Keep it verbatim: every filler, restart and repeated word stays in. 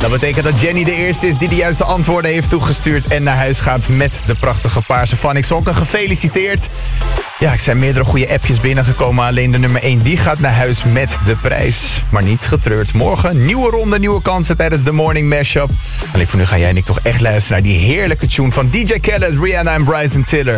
Dat betekent dat Jenny de eerste is die de juiste antwoorden heeft toegestuurd en naar huis gaat met de prachtige paarse Vanik Zonken. Gefeliciteerd. Ja, er zijn meerdere goede appjes binnengekomen. Alleen de nummer één die gaat naar huis met de prijs. Maar niet getreurd. Morgen nieuwe ronde, nieuwe kansen tijdens de Morning Mashup. Alleen voor nu ga jij en ik toch echt luisteren naar die heerlijke tune van D J Khaled, Rihanna en Bryson Tiller.